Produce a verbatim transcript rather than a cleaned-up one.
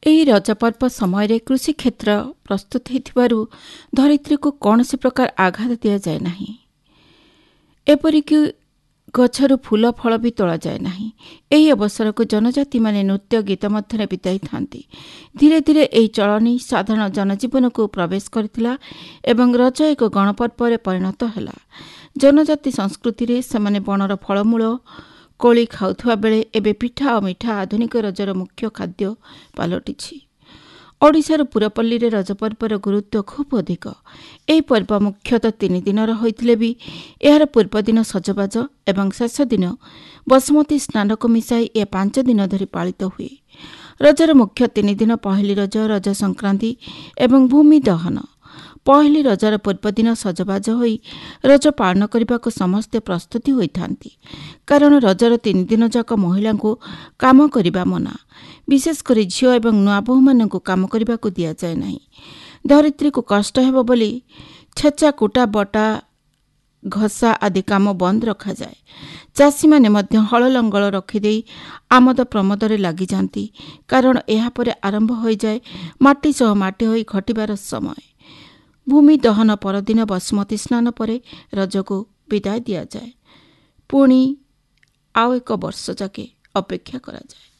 ଏହି ରଜପର୍ବ ସମୟରେ କୃଷି କ୍ଷେତ୍ର ପ୍ରସ୍ତୁତ ହୋଇଥିବାରୁ ଧରିତ୍ରୀକୁ କୌଣସି ପ୍ରକାର ଆଘାତ ଦିଆଯାଏ ନାହିଁ। ଏପରିକି ଗଛରୁ ଫୁଲ ଫଳ ବି ତୋଳାଯାଏ ନାହିଁ। ଏହି ଅବସରକୁ ଜନଜାତିମାନେ ନୃତ୍ୟ ଗୀତ ମଧ୍ୟରେ ବିତାଇଥାନ୍ତି। ଧୀରେ ଧୀରେ ଏହି ଚଳଣି ସାଧାରଣ ଜନଜୀବନକୁ ପ୍ରବେଶ କରିଥିଲା ଏବଂ ରଜ ଏକ ଗଣପର୍ବରେ ପରିଣତ ହେଲା। ଜନଜାତି ସଂସ୍କୃତିରେ ସେମାନେ ବଣର ଫଳମୂଳ କୋଳି ଖାଉଥିବା ବେଳେ ଏବେ ପିଠା ଓ ମିଠା ଆଧୁନିକ ରଜର ମୁଖ୍ୟ ଖାଦ୍ୟ ପାଲଟିଛି। ଓଡ଼ିଶାର ପୁରପଲ୍ଲୀରେ ରଜପର୍ବର ଗୁରୁତ୍ୱ ଖୁବ୍ ଅଧିକ। ଏହି ପର୍ବ ମୁଖ୍ୟତଃ ତିନି ଦିନର ହୋଇଥିଲେ ବି ଏହାର ପୂର୍ବଦିନ ସଜବାଜ ଏବଂ ଶେଷ ଦିନ ବସୁମତୀ ସ୍ନାନକୁ ମିଶାଇ ଏହା ପାଞ୍ଚ ଦିନ ଧରି ପାଳିତ ହୁଏ। ରଜର ମୁଖ୍ୟ ତିନି ଦିନ ପହିଲି ରଜ, ରଜ ସଂକ୍ରାନ୍ତି ଏବଂ ଭୂମି ଦହନ। ପହିଲି ରଜର ପୂର୍ବଦିନ ସଜବାଜ ହୋଇ ରଜ ପାଳନ କରିବାକୁ ସମସ୍ତେ ପ୍ରସ୍ତୁତି ହୋଇଥାନ୍ତି। କାରଣ ରଜର ତିନି ଦିନ ଯାକ ମହିଳାଙ୍କୁ କାମ କରିବା ମନା। ବିଶେଷ କରି ଝିଅ ଏବଂ ନୂଆ ବୋହୂମାନଙ୍କୁ କାମ କରିବାକୁ ଦିଆଯାଏ ନାହିଁ। ଧରିତ୍ରୀକୁ କଷ୍ଟ ହେବ ବୋଲି ଛେଚା କୁଟା ବଟା ଘଷା ଆଦି କାମ ବନ୍ଦ ରଖାଯାଏ। ଚାଷୀମାନେ ମଧ୍ୟ ହଳ ଲଙ୍ଗଳ ରଖିଦେଇ ଆମୋଦ ପ୍ରମୋଦରେ ଲାଗିଯାନ୍ତି। କାରଣ ଏହାପରେ ଆରମ୍ଭ ହୋଇଯାଏ ମାଟି ସହ ମାଟି ହୋଇ ଘଟିବାର ସମୟ। ଭୂମି ଦହନ ପରଦିନ ବସୁମତୀ ସ୍ନାନ ପରେ ରଜକୁ ବିଦାୟ ଦିଆଯାଏ। ପୁଣି ଆଉ ଏକ ବର୍ଷ ଯାକେ ଅପେକ୍ଷା କରାଯାଏ।